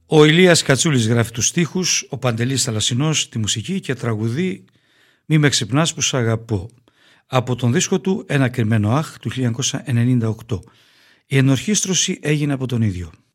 Ο Ηλίας Κατσούλης γράφει τους στίχους, ο Παντελής Θαλασσινός τη μουσική και τραγουδεί «Μη με ξυπνάς που σ' αγαπώ» από τον δίσκο του «Ένα κρυμμένο αχ» του 1998. Η ενορχήστρωση έγινε από τον ίδιο.